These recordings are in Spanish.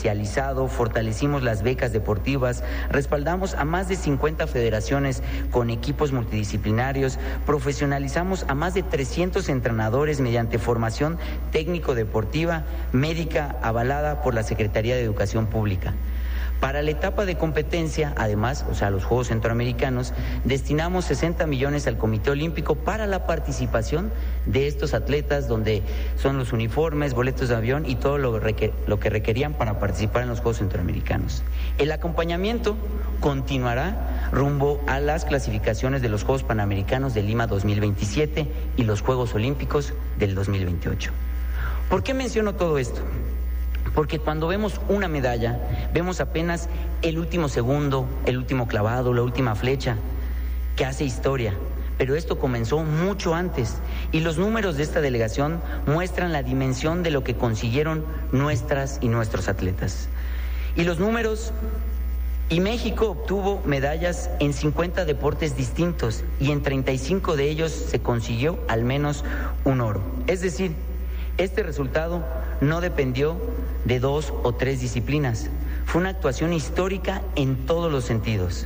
especializado, fortalecimos las becas deportivas, respaldamos a más de 50 federaciones con equipos multidisciplinarios, profesionalizamos a más de 300 entrenadores mediante formación técnico-deportiva, médica avalada por la Secretaría de Educación Pública. Para la etapa de competencia, además, a los Juegos Centroamericanos, destinamos 60 millones al Comité Olímpico para la participación de estos atletas, donde son los uniformes, boletos de avión y todo lo que requerían para participar en los Juegos Centroamericanos. El acompañamiento continuará rumbo a las clasificaciones de los Juegos Panamericanos de Lima 2027 y los Juegos Olímpicos del 2028. ¿Por qué menciono todo esto? Porque cuando vemos una medalla, vemos apenas el último segundo, el último clavado, la última flecha, que hace historia. Pero esto comenzó mucho antes y los números de esta delegación muestran la dimensión de lo que consiguieron nuestras y nuestros atletas. Y los números, y México obtuvo medallas en 50 deportes distintos y en 35 de ellos se consiguió al menos un oro. Es decir, este resultado no dependió de 2 o 3 disciplinas. Fue una actuación histórica en todos los sentidos.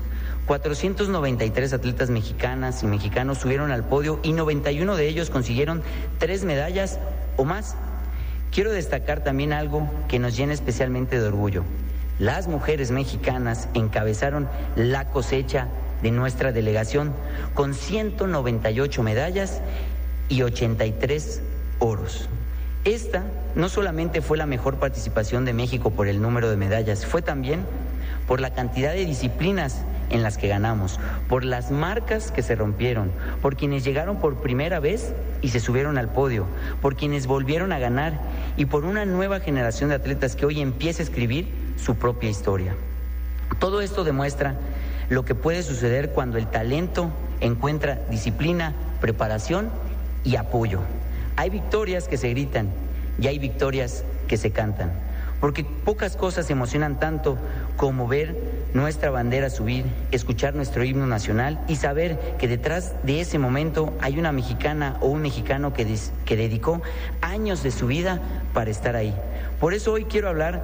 493 atletas mexicanas y mexicanos subieron al podio y 91 de ellos consiguieron 3 medallas o más. Quiero destacar también algo que nos llena especialmente de orgullo. Las mujeres mexicanas encabezaron la cosecha de nuestra delegación con 198 medallas y 83 oros. Esta no solamente fue la mejor participación de México por el número de medallas, fue también por la cantidad de disciplinas en las que ganamos, por las marcas que se rompieron, por quienes llegaron por primera vez y se subieron al podio, por quienes volvieron a ganar y por una nueva generación de atletas que hoy empieza a escribir su propia historia. Todo esto demuestra lo que puede suceder cuando el talento encuentra disciplina, preparación y apoyo. Hay victorias que se gritan y hay victorias que se cantan, porque pocas cosas emocionan tanto como ver nuestra bandera subir, escuchar nuestro himno nacional y saber que detrás de ese momento hay una mexicana o un mexicano que dedicó años de su vida para estar ahí. Por eso hoy quiero hablar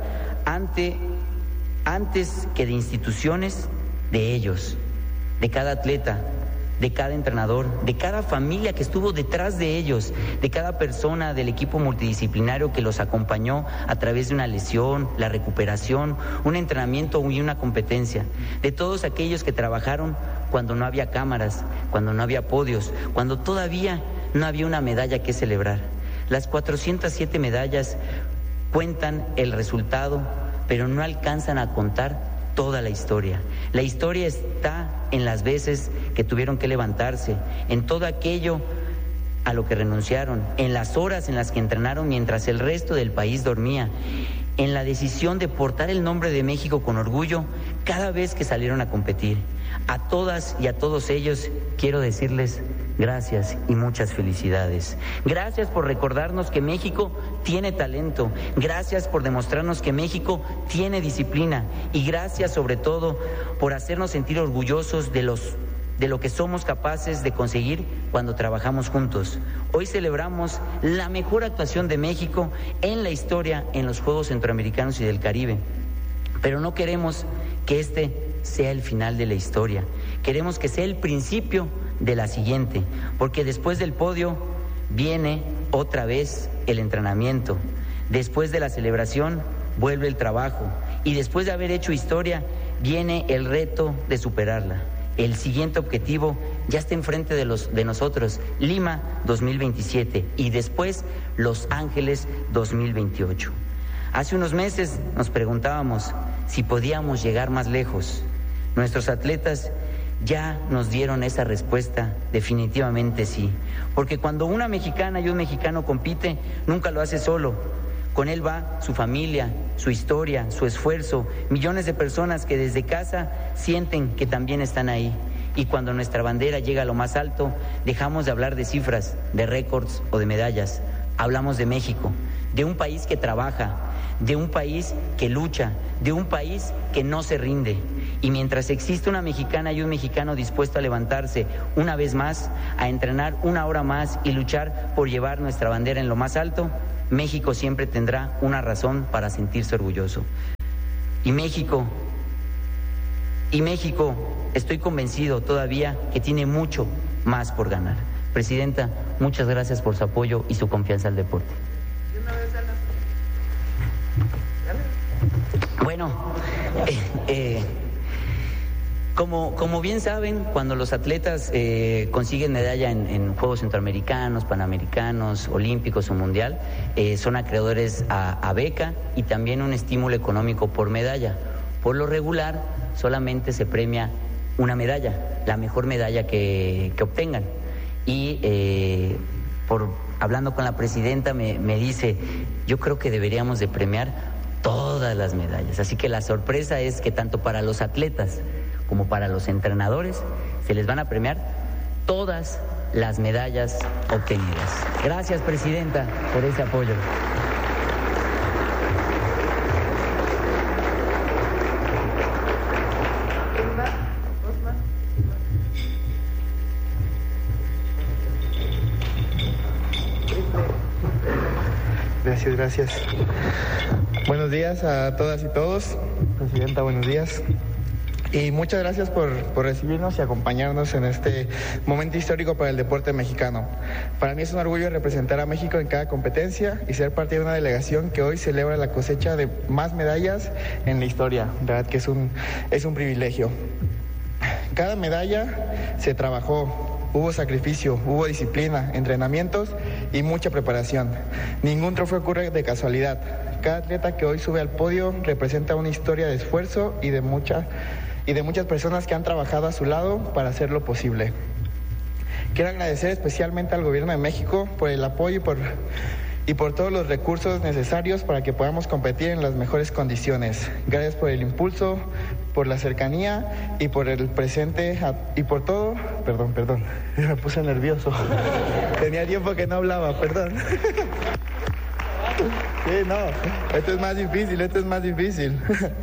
antes que de instituciones, de ellos, de cada atleta, de cada entrenador, de cada familia que estuvo detrás de ellos, de cada persona del equipo multidisciplinario que los acompañó a través de una lesión, la recuperación, un entrenamiento y una competencia, de todos aquellos que trabajaron cuando no había cámaras, cuando no había podios, cuando todavía no había una medalla que celebrar. Las 407 medallas cuentan el resultado, pero no alcanzan a contar toda la historia. La historia está en las veces que tuvieron que levantarse, en todo aquello a lo que renunciaron, en las horas en las que entrenaron mientras el resto del país dormía, en la decisión de portar el nombre de México con orgullo cada vez que salieron a competir. A todas y a todos ellos quiero decirles gracias y muchas felicidades. Gracias por recordarnos que México tiene talento, gracias por demostrarnos que México tiene disciplina y gracias sobre todo por hacernos sentir orgullosos de lo que somos capaces de conseguir cuando trabajamos juntos. Hoy celebramos la mejor actuación de México en la historia en los Juegos Centroamericanos y del Caribe, pero no queremos que este sea el final de la historia, queremos que sea el principio de la siguiente, porque después del podio viene otra vez el entrenamiento, después de la celebración vuelve el trabajo y después de haber hecho historia viene el reto de superarla. El siguiente objetivo ya está enfrente de nosotros, Lima 2027 y después Los Ángeles 2028. Hace unos meses nos preguntábamos si podíamos llegar más lejos. Nuestros atletas ya nos dieron esa respuesta, definitivamente sí. Porque cuando una mexicana y un mexicano compite, nunca lo hace solo. Con él va su familia, su historia, su esfuerzo, millones de personas que desde casa sienten que también están ahí. Y cuando nuestra bandera llega a lo más alto, dejamos de hablar de cifras, de récords o de medallas. Hablamos de México, de un país que trabaja, de un país que lucha, de un país que no se rinde. Y mientras existe una mexicana y un mexicano dispuesto a levantarse una vez más, a entrenar una hora más y luchar por llevar nuestra bandera en lo más alto, México siempre tendrá una razón para sentirse orgulloso. Y México, estoy convencido todavía que tiene mucho más por ganar. Presidenta, muchas gracias por su apoyo y su confianza al deporte. Bueno, como bien saben, cuando los atletas consiguen medalla en Juegos Centroamericanos, Panamericanos, Olímpicos o Mundial, son acreedores a beca y también un estímulo económico por medalla. Por lo regular, solamente se premia una medalla, la mejor medalla que obtengan. Y hablando con la presidenta me dice, yo creo que deberíamos de premiar todas las medallas. Así que la sorpresa es que tanto para los atletas como para los entrenadores se les van a premiar todas las medallas obtenidas. Gracias, presidenta, por ese apoyo. Gracias. Buenos días a todas y todos. Presidenta, buenos días. Y muchas gracias por recibirnos y acompañarnos en este momento histórico para el deporte mexicano. Para mí es un orgullo representar a México en cada competencia y ser parte de una delegación que hoy celebra la cosecha de más medallas en la historia. De verdad que es un privilegio. Cada medalla se trabajó. Hubo sacrificio, hubo disciplina, entrenamientos y mucha preparación. Ningún trofeo ocurre de casualidad. Cada atleta que hoy sube al podio representa una historia de esfuerzo y de muchas personas que han trabajado a su lado para hacerlo posible. Quiero agradecer especialmente al Gobierno de México por el apoyo y por todos los recursos necesarios para que podamos competir en las mejores condiciones. Gracias por el impulso, por la cercanía y por el presente y por todo. Perdón, me puse nervioso. Tenía tiempo que no hablaba, perdón. Sí, no, esto es más difícil.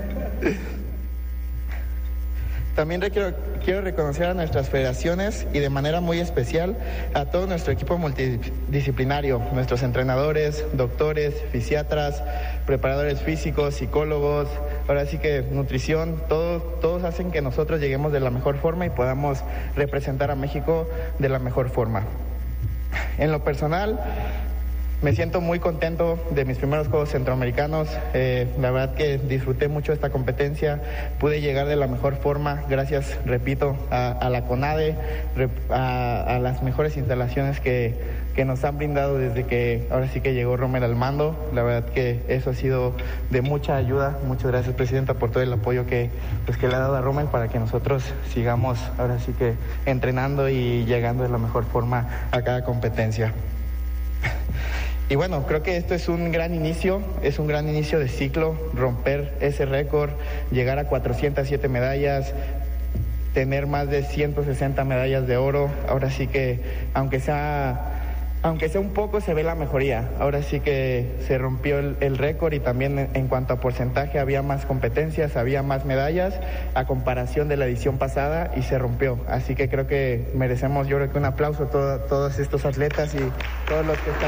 También quiero reconocer a nuestras federaciones y de manera muy especial a todo nuestro equipo multidisciplinario, nuestros entrenadores, doctores, fisiatras, preparadores físicos, psicólogos, ahora sí que nutrición, todos hacen que nosotros lleguemos de la mejor forma y podamos representar a México de la mejor forma. En lo personal, me siento muy contento de mis primeros Juegos Centroamericanos. La verdad que disfruté mucho esta competencia. Pude llegar de la mejor forma, gracias, repito, a la CONADE, a las mejores instalaciones que nos han brindado desde que ahora sí que llegó Rommel al mando. La verdad que eso ha sido de mucha ayuda. Muchas gracias, presidenta, por todo el apoyo que le ha dado a Rommel para que nosotros sigamos ahora sí que entrenando y llegando de la mejor forma a cada competencia. Y bueno, creo que esto es un gran inicio de ciclo, romper ese récord, llegar a 407 medallas, tener más de 160 medallas de oro. Ahora sí que, aunque sea un poco, se ve la mejoría. Ahora sí que se rompió el récord y también en cuanto a porcentaje había más competencias, había más medallas a comparación de la edición pasada y se rompió. Así que creo que merecemos, yo creo que un aplauso a todos estos atletas y todos los que están.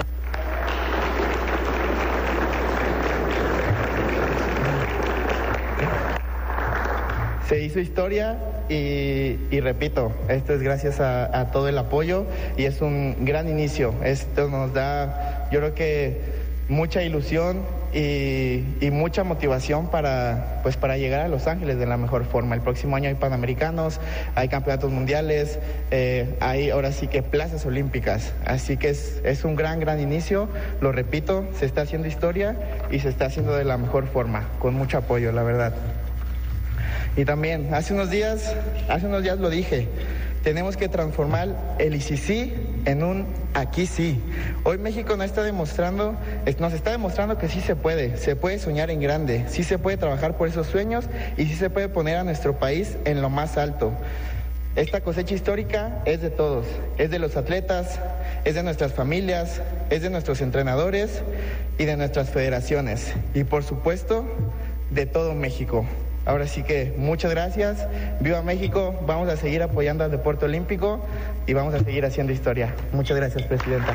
Se hizo historia y repito, esto es gracias a todo el apoyo y es un gran inicio. Esto nos da, yo creo que mucha ilusión y mucha motivación para llegar a Los Ángeles de la mejor forma. El próximo año hay Panamericanos, hay campeonatos mundiales, hay ahora sí que plazas olímpicas. Así que es un gran inicio, lo repito, se está haciendo historia y se está haciendo de la mejor forma, con mucho apoyo, la verdad. Y también, hace unos días lo dije, tenemos que transformar el ICC en un aquí sí. Hoy México nos está demostrando que sí se puede soñar en grande, sí se puede trabajar por esos sueños y sí se puede poner a nuestro país en lo más alto. Esta cosecha histórica es de todos, es de los atletas, es de nuestras familias, es de nuestros entrenadores y de nuestras federaciones y por supuesto de todo México. Ahora sí que muchas gracias, viva México, vamos a seguir apoyando al deporte olímpico y vamos a seguir haciendo historia. Muchas gracias, presidenta.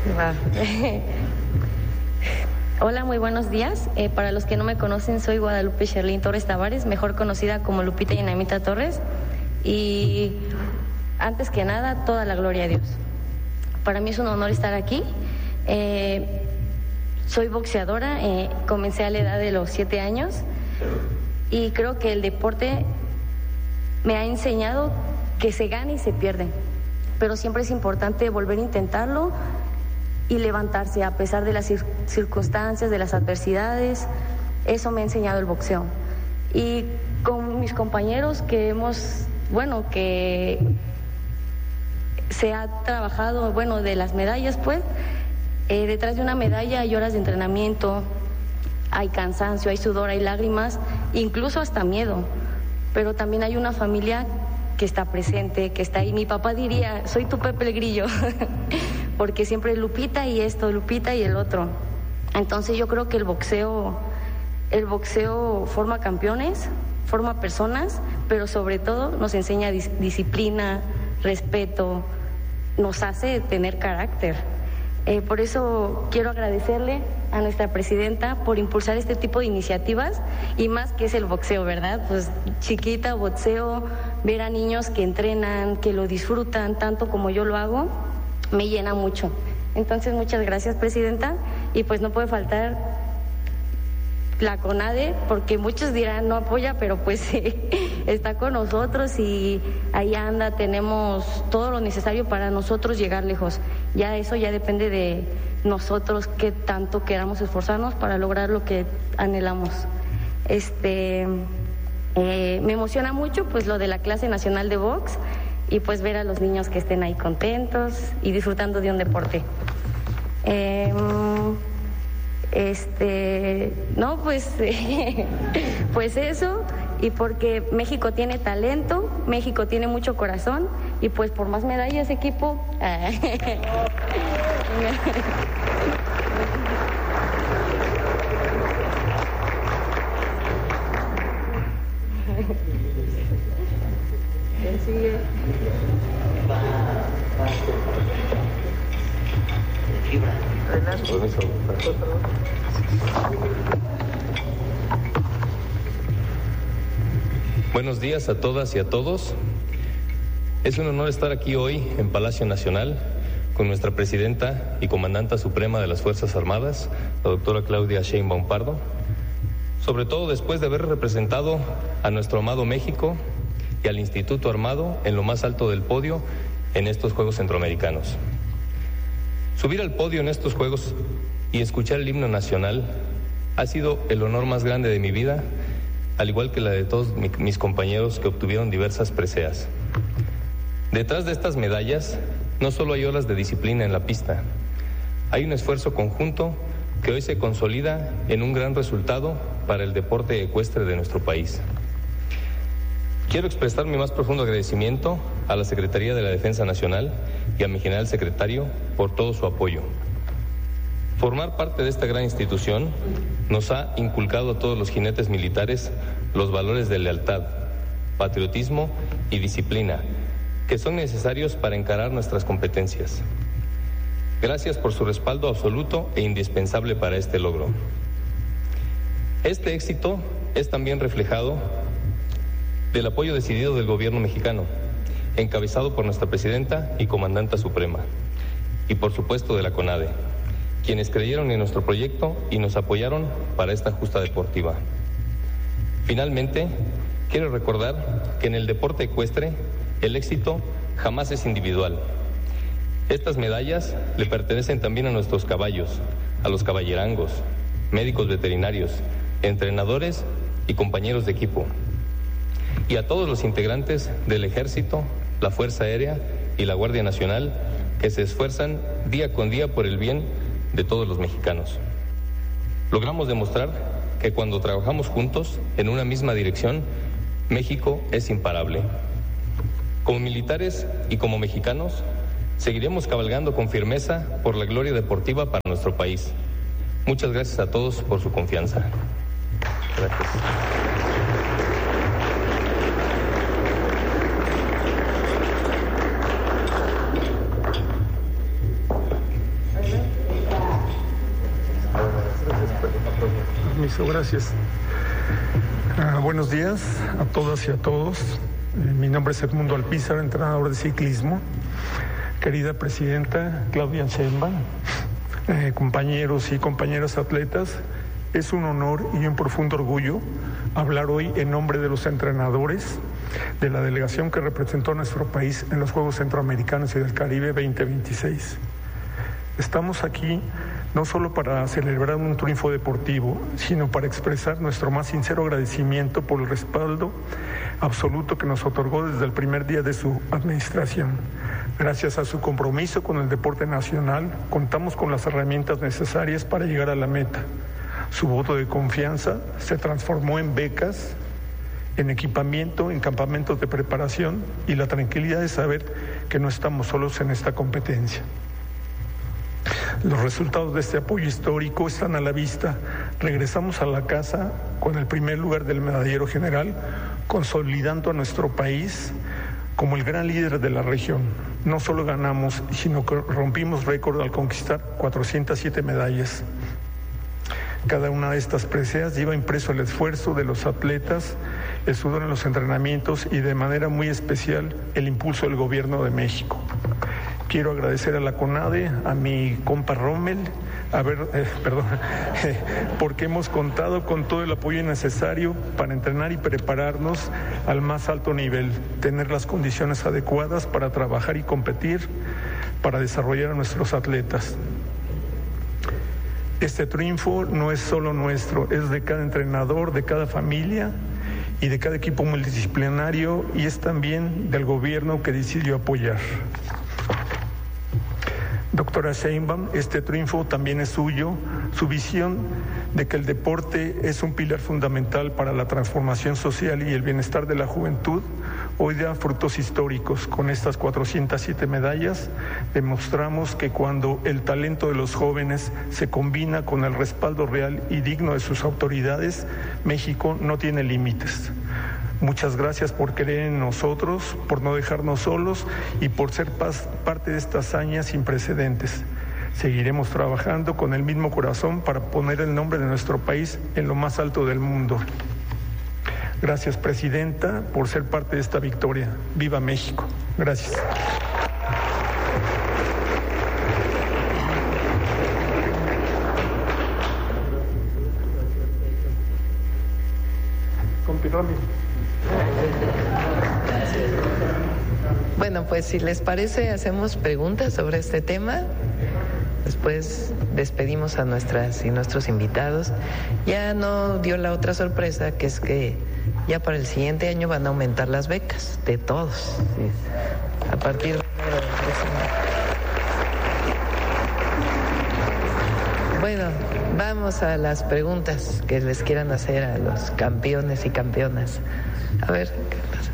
Hola, muy buenos días. Para los que no me conocen, soy Guadalupe Sherlyn Torres Tavares, mejor conocida como Lupita Dinamita Torres. Y antes que nada, toda la gloria a Dios. Para mí es un honor estar aquí. Soy boxeadora, comencé a la edad de los 7 años y creo que el deporte me ha enseñado que se gana y se pierde, pero siempre es importante volver a intentarlo y levantarse a pesar de las circunstancias, de las adversidades. Eso me ha enseñado el boxeo. Y con mis compañeros que se ha trabajado, de las medallas, pues, detrás de una medalla hay horas de entrenamiento, hay cansancio, hay sudor, hay lágrimas, incluso hasta miedo, pero también hay una familia que está presente, que está ahí. Mi papá diría, soy tu Pepe el Grillo, porque siempre Lupita y esto, Lupita y el otro. Entonces yo creo que el boxeo forma campeones, forma personas, pero sobre todo nos enseña disciplina, respeto, nos hace tener carácter. Por eso quiero agradecerle a nuestra presidenta por impulsar este tipo de iniciativas y más que es el boxeo, ¿verdad? Pues chiquita, boxeo, ver a niños que entrenan, que lo disfrutan tanto como yo lo hago, me llena mucho. Entonces, muchas gracias, presidenta, y pues no puede faltar la CONADE, porque muchos dirán no apoya, pero pues está con nosotros y ahí anda, tenemos todo lo necesario para nosotros llegar lejos. Ya eso ya depende de nosotros, qué tanto queramos esforzarnos para lograr lo que anhelamos. Me emociona mucho pues lo de la clase nacional de box y pues ver a los niños que estén ahí contentos y disfrutando de un deporte. Pues eso, y porque México tiene talento, México tiene mucho corazón, y pues por más medallas, equipo. Buenos días a todas y a todos. Es un honor estar aquí hoy en Palacio Nacional con nuestra presidenta y comandanta suprema de las Fuerzas Armadas, la doctora Claudia Sheinbaum Pardo, sobre todo después de haber representado a nuestro amado México y al Instituto Armado en lo más alto del podio en estos Juegos Centroamericanos. Subir al podio en estos Juegos y escuchar el himno nacional ha sido el honor más grande de mi vida, al igual que la de todos mis compañeros que obtuvieron diversas preseas. Detrás de estas medallas no solo hay horas de disciplina en la pista, hay un esfuerzo conjunto que hoy se consolida en un gran resultado para el deporte ecuestre de nuestro país. Quiero expresar mi más profundo agradecimiento a la Secretaría de la Defensa Nacional y a mi general secretario por todo su apoyo. Formar parte de esta gran institución nos ha inculcado a todos los jinetes militares los valores de lealtad, patriotismo y disciplina que son necesarios para encarar nuestras competencias. Gracias por su respaldo absoluto e indispensable para este logro. Este éxito es también reflejado del apoyo decidido del gobierno mexicano, encabezado por nuestra presidenta y comandanta suprema, y por supuesto de la CONADE, quienes creyeron en nuestro proyecto y nos apoyaron para esta justa deportiva. Finalmente, quiero recordar que en el deporte ecuestre el éxito jamás es individual. Estas medallas le pertenecen también a nuestros caballos, a los caballerangos, médicos veterinarios, entrenadores y compañeros de equipo, y a todos los integrantes del Ejército, la Fuerza Aérea y la Guardia Nacional que se esfuerzan día con día por el bien de todos los mexicanos. Logramos demostrar que cuando trabajamos juntos en una misma dirección, México es imparable. Como militares y como mexicanos, seguiremos cabalgando con firmeza por la gloria deportiva para nuestro país. Muchas gracias a todos por su confianza. Gracias. permiso, gracias. Buenos días a todas y a todos. Mi nombre es Edmundo Alpizar, entrenador de ciclismo. Querida presidenta Claudia Sheinbaum, compañeros y compañeras atletas, es un honor y un profundo orgullo hablar hoy en nombre de los entrenadores de la delegación que representó a nuestro país en los Juegos Centroamericanos y del Caribe 2026. Estamos aquí no solo para celebrar un triunfo deportivo, sino para expresar nuestro más sincero agradecimiento por el respaldo absoluto que nos otorgó desde el primer día de su administración. Gracias a su compromiso con el deporte nacional, contamos con las herramientas necesarias para llegar a la meta. Su voto de confianza se transformó en becas, en equipamiento, en campamentos de preparación y la tranquilidad de saber que no estamos solos en esta competencia. Los resultados de este apoyo histórico están a la vista. Regresamos a la casa con el primer lugar del medallero general, consolidando a nuestro país como el gran líder de la región. No solo ganamos, sino que rompimos récord al conquistar 407 medallas. Cada una de estas preseas lleva impreso el esfuerzo de los atletas, el sudor en los entrenamientos y de manera muy especial el impulso del Gobierno de México. Quiero agradecer a la CONADE, a mi compa Rommel, porque hemos contado con todo el apoyo necesario para entrenar y prepararnos al más alto nivel, tener las condiciones adecuadas para trabajar y competir, para desarrollar a nuestros atletas. Este triunfo no es solo nuestro, es de cada entrenador, de cada familia y de cada equipo multidisciplinario, y es también del gobierno que decidió apoyar. Doctora Sheinbaum, este triunfo también es suyo. Su visión de que el deporte es un pilar fundamental para la transformación social y el bienestar de la juventud, hoy da frutos históricos. Con estas 407 medallas demostramos que cuando el talento de los jóvenes se combina con el respaldo real y digno de sus autoridades, México no tiene límites. Muchas gracias por creer en nosotros, por no dejarnos solos y por ser parte de esta hazaña sin precedentes. Seguiremos trabajando con el mismo corazón para poner el nombre de nuestro país en lo más alto del mundo. Gracias, presidenta, por ser parte de esta victoria. ¡Viva México! Gracias. Bueno, pues si les parece, hacemos preguntas sobre este tema. Después despedimos a nuestras y nuestros invitados. Ya no dio la otra sorpresa, que es que ya para el siguiente año van a aumentar las becas de todos. ¿Sí? A partir de Bueno, vamos a las preguntas que les quieran hacer a los campeones y campeonas. A ver, ¿qué pasa?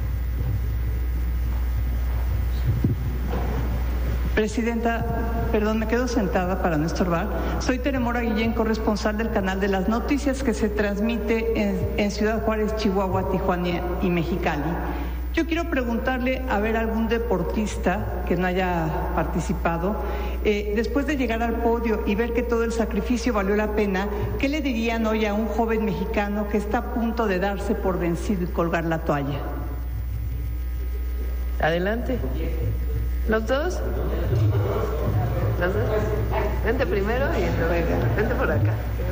Presidenta, perdón, me quedo sentada para no estorbar. Soy Teremora Guillén, corresponsal del Canal de las Noticias, que se transmite en Ciudad Juárez, Chihuahua, Tijuana y Mexicali. Yo quiero preguntarle, a ver, algún deportista que no haya participado, después de llegar al podio y ver que todo el sacrificio valió la pena, ¿qué le dirían hoy a un joven mexicano que está a punto de darse por vencido y colgar la toalla? Adelante. ¿Los dos? ¿Los dos? Vente primero y luego, vente por acá.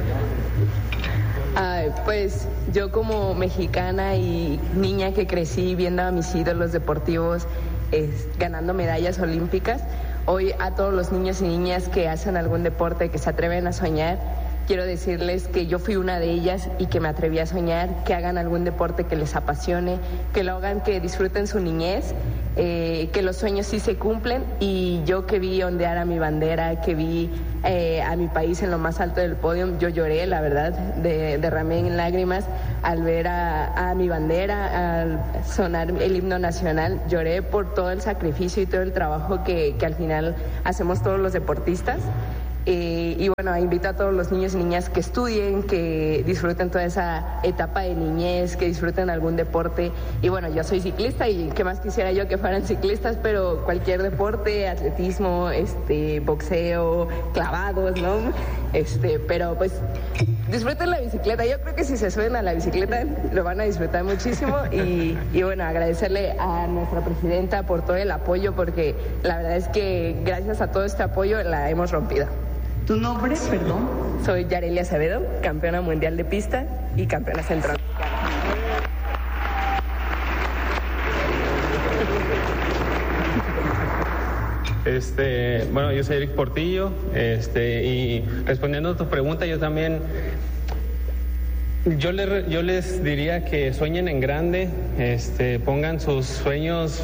Pues yo como mexicana y niña que crecí viendo a mis ídolos deportivos ganando medallas olímpicas, hoy a todos los niños y niñas que hacen algún deporte, que se atreven a soñar, quiero decirles que yo fui una de ellas y que me atreví a soñar, que hagan algún deporte que les apasione, que lo hagan, que disfruten su niñez, que los sueños sí se cumplen. Y yo que vi ondear a mi bandera, que vi a mi país en lo más alto del podio, yo lloré, la verdad, derramé en lágrimas al ver a mi bandera, al sonar el himno nacional. Lloré por todo el sacrificio y todo el trabajo que al final hacemos todos los deportistas. Y bueno, invito a todos los niños y niñas que estudien, que disfruten toda esa etapa de niñez, que disfruten algún deporte. Y bueno, yo soy ciclista y qué más quisiera yo que fueran ciclistas, pero cualquier deporte, atletismo, boxeo, clavados, ¿no? Pero pues disfruten la bicicleta. Yo creo que si se suben a la bicicleta lo van a disfrutar muchísimo. Y bueno, agradecerle a nuestra presidenta por todo el apoyo, porque la verdad es que gracias a todo este apoyo la hemos rompido. ¿Tu nombre, perdón? Soy Yareli Acevedo, campeona mundial de pista y campeona centroamericana. Bueno, yo soy Eric Portillo, y respondiendo a tu pregunta, yo también, yo les diría que sueñen en grande, pongan sus sueños,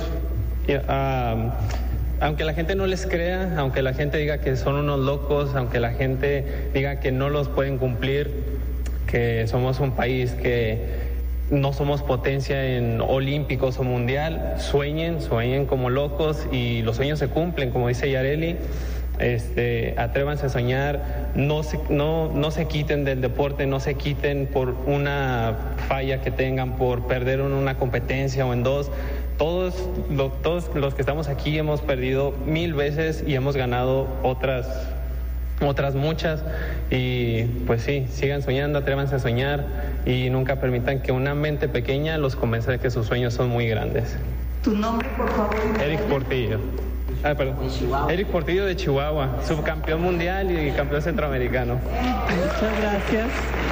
aunque la gente no les crea, aunque la gente diga que son unos locos, aunque la gente diga que no los pueden cumplir, que somos un país que no somos potencia en olímpicos o mundial, sueñen como locos y los sueños se cumplen, como dice Yareli. Atrévanse a soñar, no se quiten del deporte, no se quiten por una falla que tengan, por perder en una competencia o en dos. Todos los que estamos aquí hemos perdido 1000 veces y hemos ganado otras muchas, y pues sí, sigan soñando, atrévanse a soñar y nunca permitan que una mente pequeña los convenza de que sus sueños son muy grandes. ¿Tu nombre, por favor? Eric Portillo. Eric Portillo de Chihuahua, subcampeón mundial y campeón centroamericano. Muchas gracias.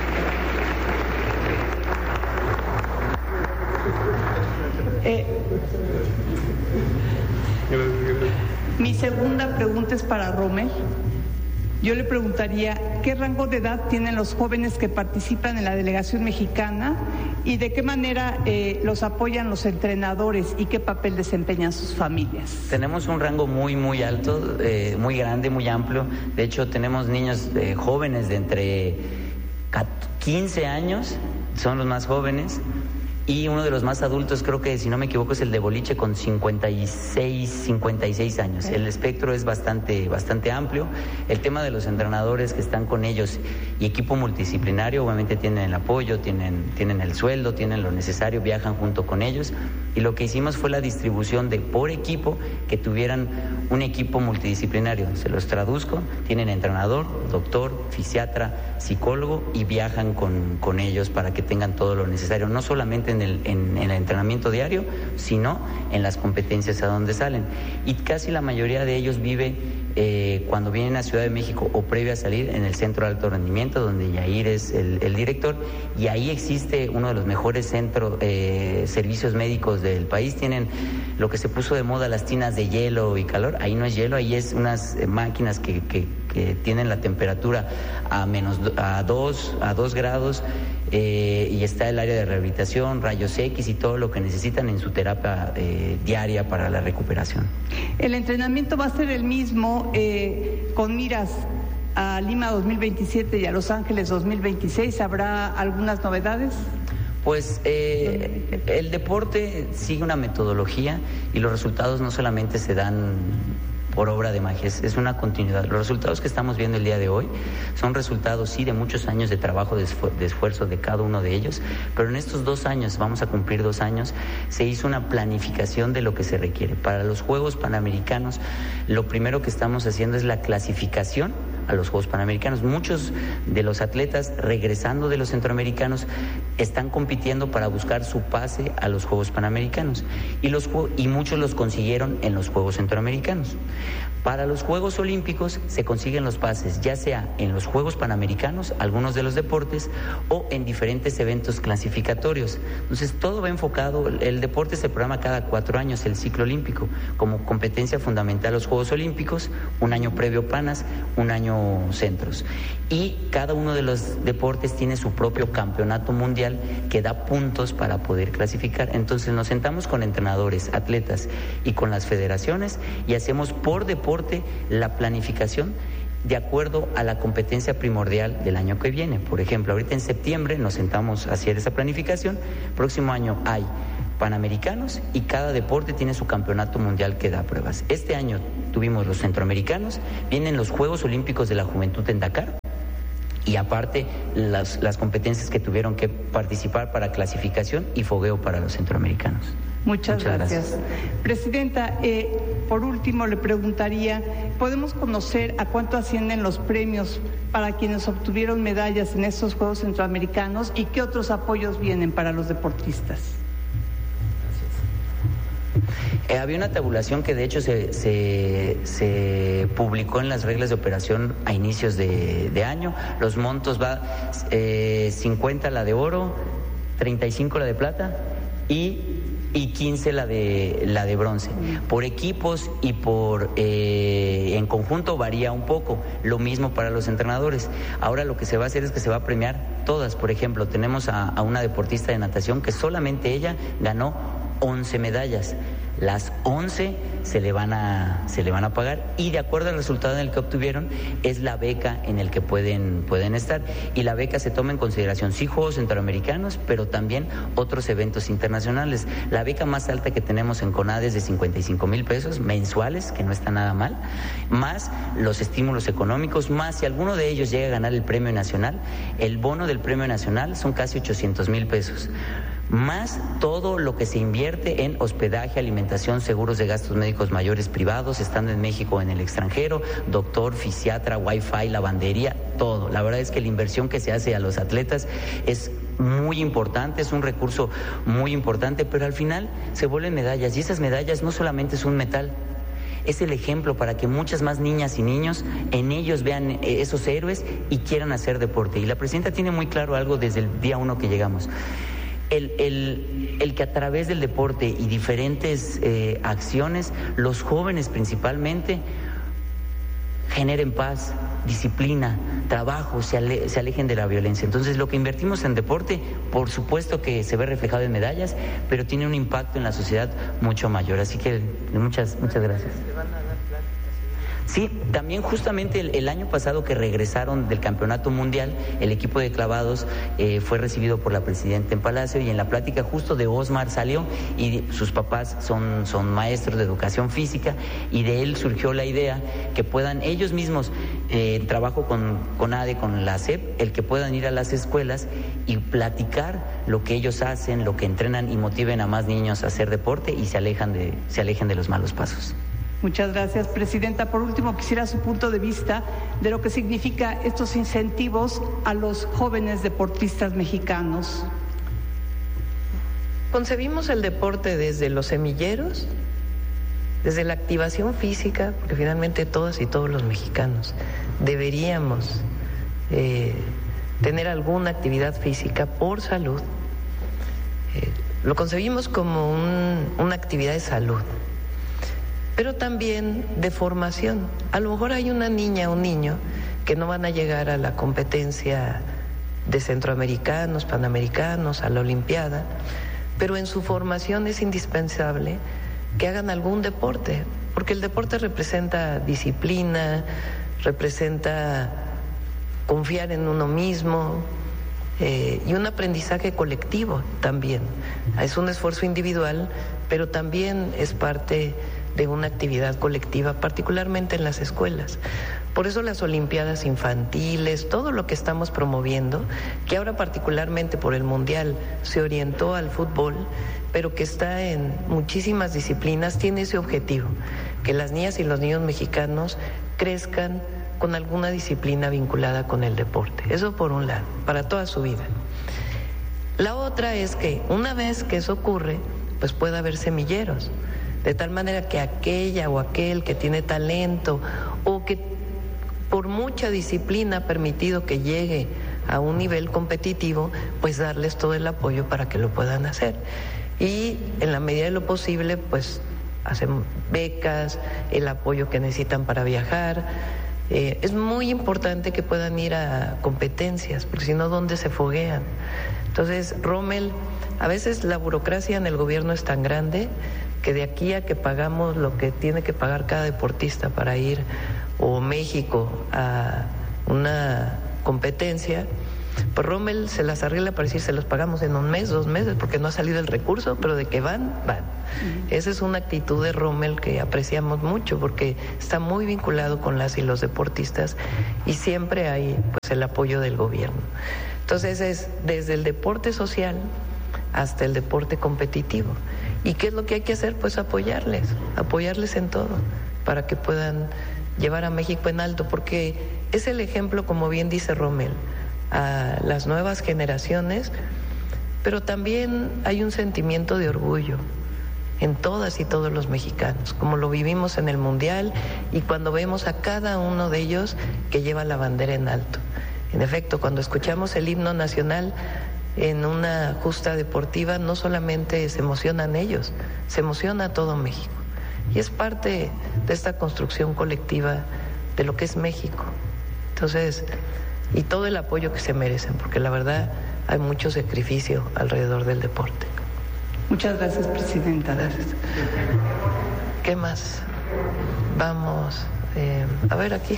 Mi segunda pregunta es para Rommel. Yo le preguntaría, ¿qué rango de edad tienen los jóvenes que participan en la delegación mexicana y de qué manera los apoyan los entrenadores y qué papel desempeñan sus familias? Tenemos un rango muy alto, muy grande, muy amplio. De hecho, tenemos niños jóvenes de entre 15 años, son los más jóvenes, y uno de los más adultos, creo que si no me equivoco, es el de boliche con 56 años. El espectro es bastante amplio. El tema de los entrenadores que están con ellos y equipo multidisciplinario, obviamente tienen el apoyo, tienen el sueldo, tienen lo necesario, viajan junto con ellos. Y lo que hicimos fue la distribución de por equipo, que tuvieran un equipo multidisciplinario. Se los traduzco: tienen entrenador, doctor, fisiatra, psicólogo, y viajan con ellos para que tengan todo lo necesario, no solamente en el entrenamiento diario, sino en las competencias a donde salen. Y casi la mayoría de ellos vive cuando vienen a Ciudad de México o previo a salir en el Centro de Alto Rendimiento, donde Yair es el director, y ahí existe uno de los mejores servicios médicos del país. Tienen lo que se puso de moda, las tinas de hielo y calor. Ahí no es hielo, ahí es unas máquinas que tienen la temperatura a 2 grados, y está el área de rehabilitación, rayos X y todo lo que necesitan en su terapia diaria para la recuperación. El entrenamiento va a ser el mismo, con miras a Lima 2027 y a Los Ángeles 2026. ¿Habrá algunas novedades? Pues el deporte sigue una metodología y los resultados no solamente se dan por obra de magia, es una continuidad. Los resultados que estamos viendo el día de hoy son resultados, sí, de muchos años de trabajo, de esfuerzo de cada uno de ellos, pero en estos 2 años, vamos a cumplir 2 años, se hizo una planificación de lo que se requiere. Para los Juegos Panamericanos, lo primero que estamos haciendo es la clasificación a los Juegos Panamericanos. Muchos de los atletas, regresando de los centroamericanos, están compitiendo para buscar su pase a los Juegos Panamericanos, y muchos los consiguieron en los Juegos Centroamericanos. Para los Juegos Olímpicos se consiguen los pases, ya sea en los Juegos Panamericanos, algunos de los deportes, o en diferentes eventos clasificatorios. Entonces, todo va enfocado. El deporte se programa cada 4 años, el ciclo olímpico, como competencia fundamental los Juegos Olímpicos, un año previo Panas, un año centros. Y cada uno de los deportes tiene su propio campeonato mundial que da puntos para poder clasificar. Entonces, nos sentamos con entrenadores, atletas y con las federaciones y hacemos por deporte la planificación de acuerdo a la competencia primordial del año que viene. Por ejemplo, ahorita en septiembre nos sentamos a hacer esa planificación. Próximo año hay panamericanos y cada deporte tiene su campeonato mundial que da pruebas. Este año tuvimos los centroamericanos, vienen los Juegos Olímpicos de la Juventud en Dakar y aparte las competencias que tuvieron que participar para clasificación y fogueo para los centroamericanos. Muchas gracias. Presidenta, por último le preguntaría, ¿podemos conocer a cuánto ascienden los premios para quienes obtuvieron medallas en estos Juegos Centroamericanos y qué otros apoyos vienen para los deportistas? Había una tabulación que de hecho se publicó en las reglas de operación a inicios de año. Los montos va 50 la de oro, 35 la de plata y 15 la de bronce. Por equipos y por en conjunto varía un poco. Lo mismo para los entrenadores. Ahora lo que se va a hacer es que se va a premiar todas. Por ejemplo, tenemos a una deportista de natación que solamente ella ganó 11 medallas. Las 11 se le van a pagar y de acuerdo al resultado en el que obtuvieron es la beca en el que pueden estar, y la beca se toma en consideración sí Juegos Centroamericanos pero también otros eventos internacionales. La beca más alta que tenemos en CONADE es de 55,000 pesos mensuales, que no está nada mal, más los estímulos económicos, más si alguno de ellos llega a ganar el premio nacional, el bono del premio nacional son casi 800,000 pesos. Más todo lo que se invierte en hospedaje, alimentación, seguros de gastos médicos mayores privados, estando en México o en el extranjero, doctor, fisiatra, wifi, lavandería, todo. La verdad es que la inversión que se hace a los atletas es muy importante, es un recurso muy importante, pero al final se vuelven medallas y esas medallas no solamente es un metal, es el ejemplo para que muchas más niñas y niños en ellos vean esos héroes y quieran hacer deporte. Y la presidenta tiene muy claro algo desde el día 1 que llegamos. El que a través del deporte y diferentes acciones, los jóvenes principalmente, generen paz, disciplina, trabajo, se alejen de la violencia. Entonces, lo que invertimos en deporte, por supuesto que se ve reflejado en medallas, pero tiene un impacto en la sociedad mucho mayor. Así que muchas gracias. Sí, también justamente el año pasado que regresaron del Campeonato Mundial, el equipo de clavados fue recibido por la presidenta en Palacio y en la plática justo de Osmar salió y sus papás son maestros de educación física y de él surgió la idea que puedan ellos mismos, en trabajo con ADE, con la SEP, el que puedan ir a las escuelas y platicar lo que ellos hacen, lo que entrenan y motiven a más niños a hacer deporte y se alejen de los malos pasos. Muchas gracias, Presidenta. Por último, quisiera su punto de vista de lo que significa estos incentivos a los jóvenes deportistas mexicanos. Concebimos el deporte desde los semilleros, desde la activación física, porque finalmente todas y todos los mexicanos deberíamos tener alguna actividad física por salud. Lo concebimos como una actividad de salud, pero también de formación. A lo mejor hay una niña o un niño que no van a llegar a la competencia de centroamericanos, panamericanos, a la Olimpiada, pero en su formación es indispensable que hagan algún deporte, porque el deporte representa disciplina, representa confiar en uno mismo y un aprendizaje colectivo también. Es un esfuerzo individual, pero también es parte de una actividad colectiva, particularmente en las escuelas. Por eso las Olimpiadas infantiles, todo lo que estamos promoviendo, que ahora particularmente por el Mundial se orientó al fútbol, pero que está en muchísimas disciplinas, tiene ese objetivo, que las niñas y los niños mexicanos crezcan con alguna disciplina vinculada con el deporte. Eso por un lado, para toda su vida. La otra es que una vez que eso ocurre, pues puede haber semilleros, de tal manera que aquella o aquel que tiene talento o que por mucha disciplina ha permitido que llegue a un nivel competitivo, pues darles todo el apoyo para que lo puedan hacer. Y en la medida de lo posible, pues hacen becas, el apoyo que necesitan para viajar. Es muy importante que puedan ir a competencias, porque si no, ¿dónde se foguean? Entonces, Rommel, a veces la burocracia en el gobierno es tan grande que de aquí a que pagamos lo que tiene que pagar cada deportista para ir o México a una competencia, Pues Rommel se las arregla para decir, se los pagamos en 1 mes, 2 meses, porque no ha salido el recurso, pero de que van. Esa es una actitud de Rommel que apreciamos mucho, porque está muy vinculado con las y los deportistas y siempre hay pues el apoyo del gobierno. Entonces es desde el deporte social hasta el deporte competitivo. ¿Y qué es lo que hay que hacer? Pues apoyarles en todo, para que puedan llevar a México en alto, porque es el ejemplo, como bien dice Rommel, a las nuevas generaciones, pero también hay un sentimiento de orgullo en todas y todos los mexicanos, como lo vivimos en el Mundial y cuando vemos a cada uno de ellos que lleva la bandera en alto. En efecto, cuando escuchamos el himno nacional en una justa deportiva, no solamente se emocionan ellos, se emociona todo México. Y es parte de esta construcción colectiva de lo que es México. Entonces, y todo el apoyo que se merecen, porque la verdad hay mucho sacrificio alrededor del deporte. Muchas gracias, Presidenta. Gracias. ¿Qué más? Vamos, a ver aquí.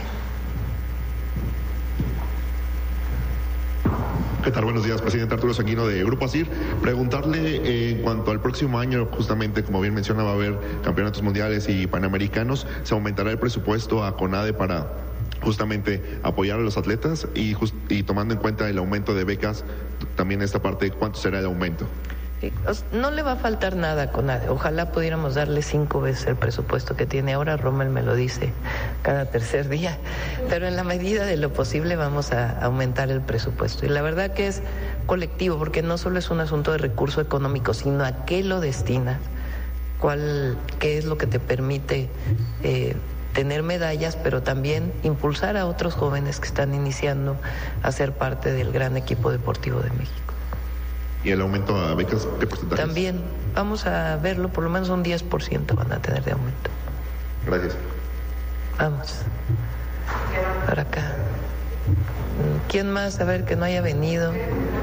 ¿Qué tal? Buenos días, presidente Arturo Sanguino de Grupo ASIR. Preguntarle en cuanto al próximo año, justamente como bien menciona, va a haber campeonatos mundiales y panamericanos. ¿Se aumentará el presupuesto a CONADE para justamente apoyar a los atletas y tomando en cuenta el aumento de becas, también esta parte, cuánto será el aumento? No le va a faltar nada a CONADE. Ojalá pudiéramos darle 5 veces el presupuesto que tiene ahora. Rommel me lo dice cada tercer día. Pero en la medida de lo posible vamos a aumentar el presupuesto. Y la verdad que es colectivo, porque no solo es un asunto de recurso económico, sino a qué lo destinas, qué es lo que te permite tener medallas, pero también impulsar a otros jóvenes que están iniciando a ser parte del gran equipo deportivo de México. ¿Y el aumento a becas, qué porcentaje? También vamos a verlo, por lo menos un 10% van a tener de aumento. Gracias. Vamos. Para acá. ¿Quién más? A ver, que no haya venido.